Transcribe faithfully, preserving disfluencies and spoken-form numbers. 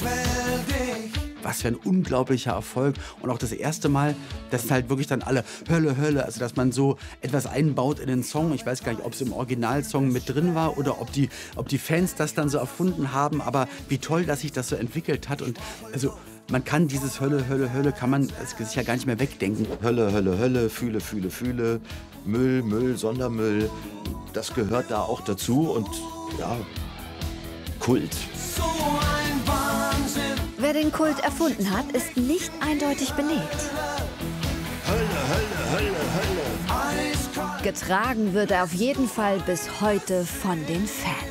Was für ein unglaublicher Erfolg. Und auch das erste Mal, dass halt wirklich dann alle Hölle, Hölle, also dass man so etwas einbaut in den Song. Ich weiß gar nicht, ob es im Originalsong mit drin war oder ob die, ob die Fans das dann so erfunden haben. Aber wie toll, dass sich das so entwickelt hat. Und also man kann dieses Hölle, Hölle, Hölle, kann man sich ja gar nicht mehr wegdenken. Hölle, Hölle, Hölle, fühle, fühle, fühle, Müll, Müll, Sondermüll, das gehört da auch dazu und ja, Kult. So ein Wahnsinn. Wer den Kult erfunden hat, ist nicht eindeutig belegt. Hölle, Hölle, Hölle, Hölle. Eiskalt. Getragen wird er auf jeden Fall bis heute von den Fans.